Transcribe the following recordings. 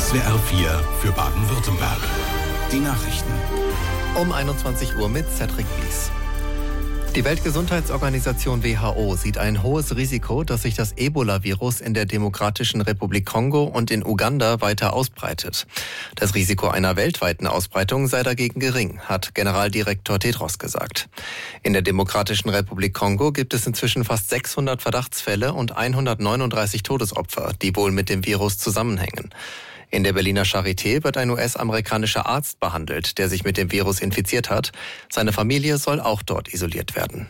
SWR 4 für Baden-Württemberg. Die Nachrichten. Um 21 Uhr mit Cedric Wies. Die Weltgesundheitsorganisation WHO sieht ein hohes Risiko, dass sich das Ebola-Virus in der Demokratischen Republik Kongo und in Uganda weiter ausbreitet. Das Risiko einer weltweiten Ausbreitung sei dagegen gering, hat Generaldirektor Tedros gesagt. In der Demokratischen Republik Kongo gibt es inzwischen fast 600 Verdachtsfälle und 139 Todesopfer, die wohl mit dem Virus zusammenhängen. In der Berliner Charité wird ein US-amerikanischer Arzt behandelt, der sich mit dem Virus infiziert hat. Seine Familie soll auch dort isoliert werden.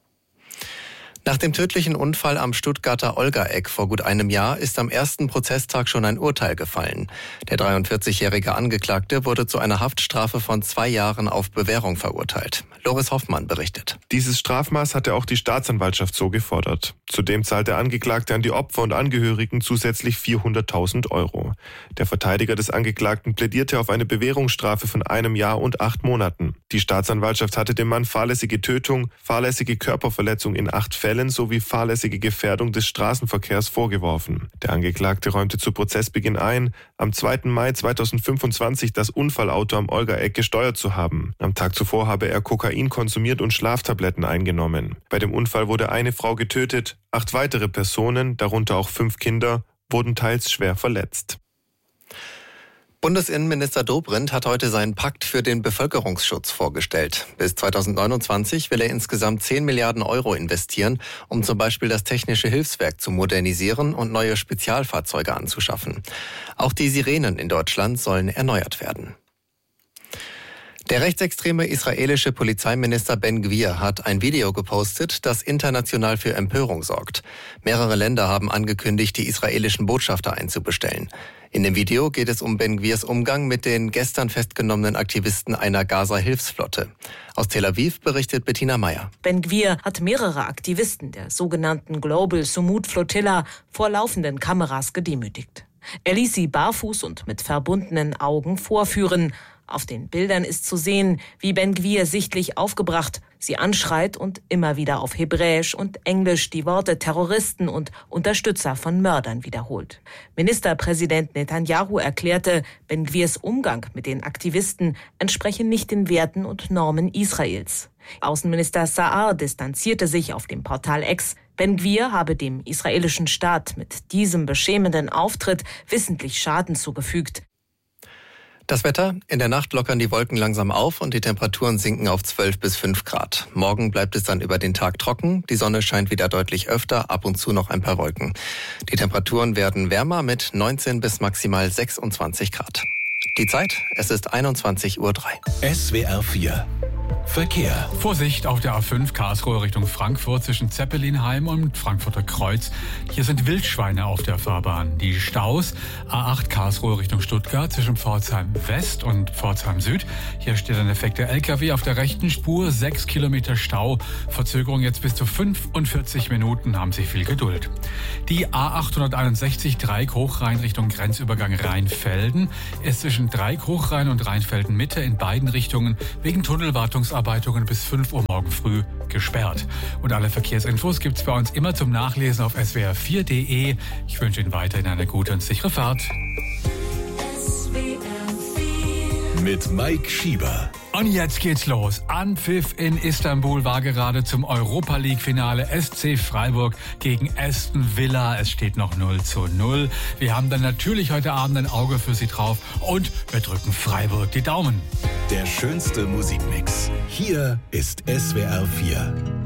Nach dem tödlichen Unfall am Stuttgarter Olgaeck vor gut einem Jahr ist am ersten Prozesstag schon ein Urteil gefallen. Der 43-jährige Angeklagte wurde zu einer Haftstrafe von 2 Jahren auf Bewährung verurteilt. Loris Hoffmann berichtet. Dieses Strafmaß hatte auch die Staatsanwaltschaft so gefordert. Zudem zahlt der Angeklagte an die Opfer und Angehörigen zusätzlich 400.000 €. Der Verteidiger des Angeklagten plädierte auf eine Bewährungsstrafe von 1 Jahr und 8 Monaten. Die Staatsanwaltschaft hatte dem Mann fahrlässige Tötung, fahrlässige Körperverletzung in 8 Fällen sowie fahrlässige Gefährdung des Straßenverkehrs vorgeworfen. Der Angeklagte räumte zu Prozessbeginn ein, am 2. Mai 2025 das Unfallauto am Olgaeck gesteuert zu haben. Am Tag zuvor habe er Kokain konsumiert und Schlaftabletten eingenommen. Bei dem Unfall wurde eine Frau getötet, 8 weitere Personen, darunter auch 5 Kinder, wurden teils schwer verletzt. Bundesinnenminister Dobrindt hat heute seinen Pakt für den Bevölkerungsschutz vorgestellt. Bis 2029 will er insgesamt 10 Milliarden € investieren, um zum Beispiel das Technische Hilfswerk zu modernisieren und neue Spezialfahrzeuge anzuschaffen. Auch die Sirenen in Deutschland sollen erneuert werden. Der rechtsextreme israelische Polizeiminister Ben-Gvir hat ein Video gepostet, das international für Empörung sorgt. Mehrere Länder haben angekündigt, die israelischen Botschafter einzubestellen. In dem Video geht es um Ben-Gvirs Umgang mit den gestern festgenommenen Aktivisten einer Gaza-Hilfsflotte. Aus Tel Aviv berichtet Bettina Meyer. Ben-Gvir hat mehrere Aktivisten der sogenannten Global Sumud Flotilla vor laufenden Kameras gedemütigt. Er ließ sie barfuß und mit verbundenen Augen vorführen. Auf den Bildern ist zu sehen, wie Ben-Gvir sichtlich aufgebracht sie anschreit und immer wieder auf Hebräisch und Englisch die Worte Terroristen und Unterstützer von Mördern wiederholt. Ministerpräsident Netanyahu erklärte, Ben-Gvirs Umgang mit den Aktivisten entspreche nicht den Werten und Normen Israels. Außenminister Sa'ar distanzierte sich auf dem Portal X. Ben-Gvir habe dem israelischen Staat mit diesem beschämenden Auftritt wissentlich Schaden zugefügt. Das Wetter: In der Nacht lockern die Wolken langsam auf und die Temperaturen sinken auf 12 bis 5 Grad. Morgen bleibt es dann über den Tag trocken. Die Sonne scheint wieder deutlich öfter, ab und zu noch ein paar Wolken. Die Temperaturen werden wärmer mit 19 bis maximal 26 Grad. Die Zeit: Es ist 21:03 Uhr. SWR 4 Verkehr. Vorsicht auf der A5 Karlsruhe Richtung Frankfurt zwischen Zeppelinheim und Frankfurter Kreuz. Hier sind Wildschweine auf der Fahrbahn. Die Staus: A8 Karlsruhe Richtung Stuttgart zwischen Pforzheim West und Pforzheim Süd. Hier steht ein defekter LKW auf der rechten Spur, 6 Kilometer Stau. Verzögerung jetzt bis zu 45 Minuten, haben Sie viel Geduld. Die A861 Dreieck-Hochrhein Richtung Grenzübergang Rheinfelden ist zwischen Dreieck-Hochrhein und Rheinfelden Mitte in beiden Richtungen wegen Tunnelwartungsarbeiten bis 5 Uhr morgen früh gesperrt. Und alle Verkehrsinfos gibt's bei uns immer zum Nachlesen auf swr4.de. Ich wünsche Ihnen weiterhin eine gute und sichere Fahrt. Mit Mike Schieber. Und jetzt geht's los. Anpfiff in Istanbul war gerade zum Europa-League-Finale SC Freiburg gegen Aston Villa. Es steht noch 0:0. Wir haben dann natürlich heute Abend ein Auge für Sie drauf und wir drücken Freiburg die Daumen. Der schönste Musikmix. Hier ist SWR 4.